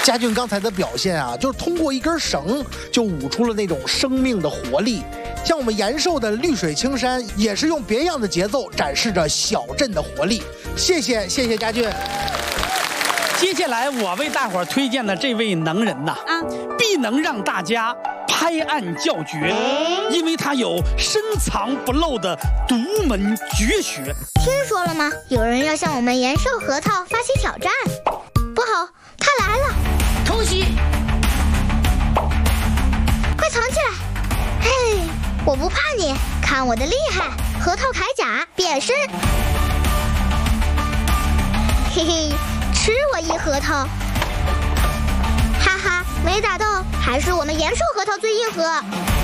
佳俊刚才的表现啊，就是通过一根绳就舞出了那种生命的活力。像我们延寿的绿水青山，也是用别样的节奏展示着小镇的活力。谢谢佳俊。 接下来我为大伙儿推荐的这位能人呐，必能让大家拍案叫绝，因为他有深藏不露的独门绝学。 听说了吗？有人要向我们延寿核桃发起挑战。不好，他来了！ 偷袭！ 快藏起来！嘿，我不怕你，看我的厉害！核桃铠甲变身！嘿嘿，吃我一核桃！哈哈，没打到，还是我们延寿核桃最硬核。